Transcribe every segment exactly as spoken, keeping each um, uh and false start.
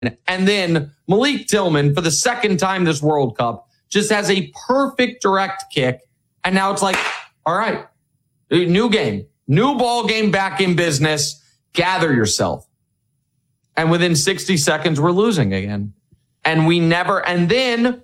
And then Malik Tillman, for the second time this World Cup, just has a perfect direct kick. And now it's like, all right, new game, new ball game back in business. Gather yourself. And within sixty seconds, we're losing again. And we never, and then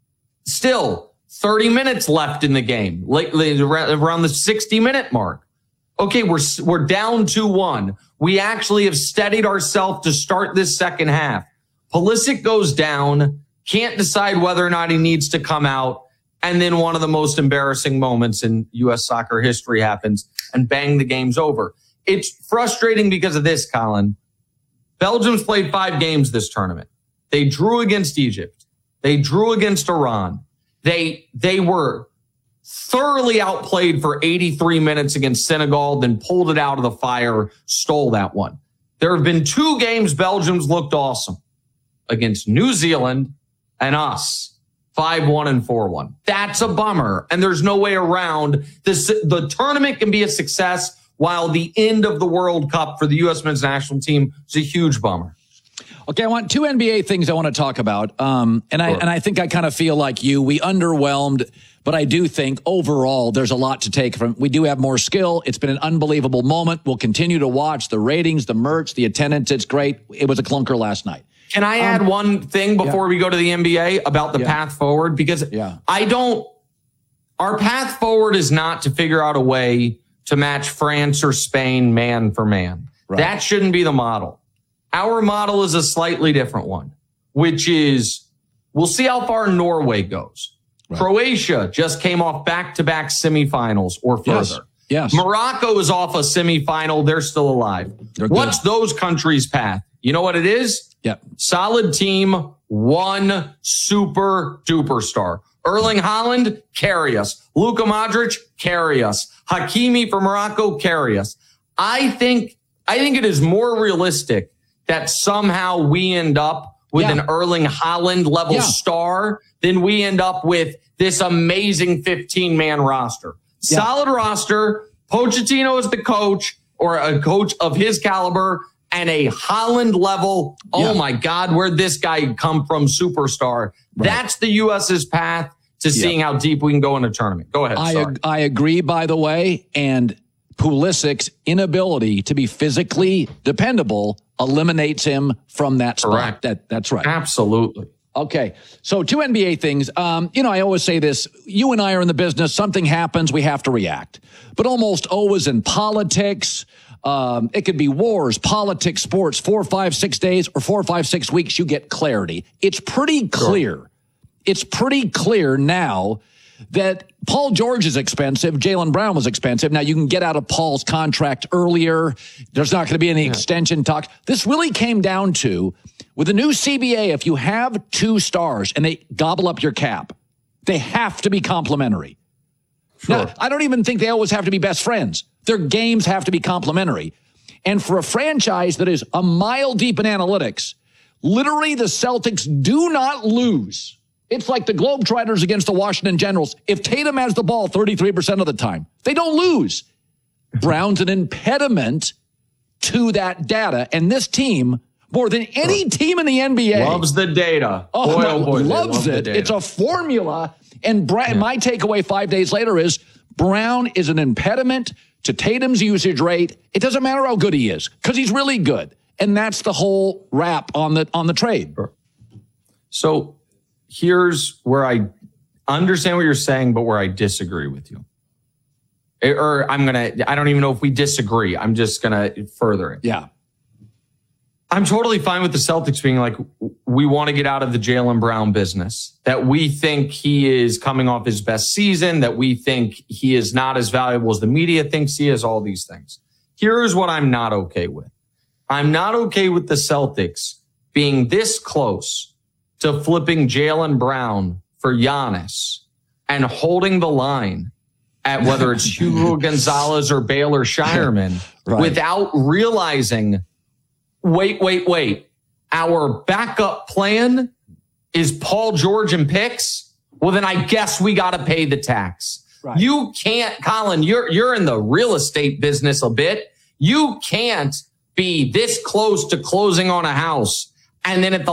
still thirty minutes left in the game, like around the sixty minute mark. Okay, we're, we're down two one. We actually have steadied ourselves to start this second half. Pulisic goes down, can't decide whether or not he needs to come out. And then one of the most embarrassing moments in U S soccer history happens, and bang, the game's over. It's frustrating because of this, Colin. Belgium's played five games this tournament. They drew against Egypt. They drew against Iran. They, they were thoroughly outplayed for eighty-three minutes against Senegal, then pulled it out of the fire, stole that one. There have been two games Belgium's looked awesome against New Zealand and us, five one and four one. That's a bummer, and there's no way around this. The tournament can be a success, while the end of the World Cup for the U S men's national team is a huge bummer. Okay, I want two N B A things I want to talk about. Um, and I, sure. and I think I kind of feel like you, we underwhelmed, but I do think overall there's a lot to take from. We do have more skill. It's been an unbelievable moment. We'll continue to watch the ratings, the merch, the attendance. It's great. It was a clunker last night. Can I add um, one thing before yeah. we go to the N B A about the yeah. path forward? Because yeah. I don't, our path forward is not to figure out a way to match France or Spain man for man. Right. That shouldn't be the model. Our model is a slightly different one, which is we'll see how far Norway goes. Right. Croatia just came off back-to-back semifinals or further. Yes. yes. Morocco is off a semifinal. They're still alive. They're What's good. Those countries' path? You know what it is? Yep. Solid team, one super duper star. Erling Haaland, carry us. Luka Modric, carry us. Hakimi from Morocco, carry us. I think, I think it is more realistic that somehow we end up with yeah. an Erling Haaland level yeah. star than we end up with this amazing fifteen man roster. Yeah. Solid roster. Pochettino is the coach, or a coach of his caliber, and a Haaland level. Yeah. Oh my God, where'd this guy come from? Superstar. Right. That's the U S's path to seeing yep. how deep we can go in a tournament. Go ahead. I, sorry. ag- I agree, by the way. And Pulisic's inability to be physically dependable eliminates him from that spot. Correct. That, that's right. Absolutely. Okay. So two N B A things. Um, you know, I always say this. You and I are in the business. Something happens, we have to react. But almost always in politics, um, it could be wars, politics, sports, four, five, six days, or four, five, six weeks, you get clarity. It's pretty clear. Sure. It's pretty clear now that Paul George is expensive. Jaylen Brown was expensive. Now you can get out of Paul's contract earlier. There's not going to be any yeah. extension talk. This really came down to, with the new C B A, if you have two stars and they gobble up your cap, they have to be complementary. Sure. Now, I don't even think they always have to be best friends. Their games have to be complementary. And for a franchise that is a mile deep in analytics, literally the Celtics do not lose. It's like the Globetrotters against the Washington Generals. If Tatum has the ball thirty-three percent of the time, they don't lose. Brown's an impediment to that data. And this team, more than any team in the N B A, loves the data. Oh, boy, oh boy, loves love it. It's a formula. And Bra- yeah. my takeaway five days later is Brown is an impediment to Tatum's usage rate. It doesn't matter how good he is, because he's really good. And that's the whole wrap on the on the trade. So here's where I understand what you're saying, but where I disagree with you. Or I'm going to, I don't even know if we disagree. I'm just going to further it. Yeah. I'm totally fine with the Celtics being like, we want to get out of the Jaylen Brown business, that we think he is coming off his best season, that we think he is not as valuable as the media thinks he is, all these things. Here's what I'm not okay with. I'm not okay with the Celtics being this close to flipping Jaylen Brown for Giannis and holding the line at whether it's Hugo Gonzalez or Baylor Shireman right. without realizing, wait, wait, wait, our backup plan is Paul George and picks? Well, then I guess we got to pay the tax. Right. You can't, Colin, you're, you're in the real estate business a bit. You can't be this close to closing on a house And then at the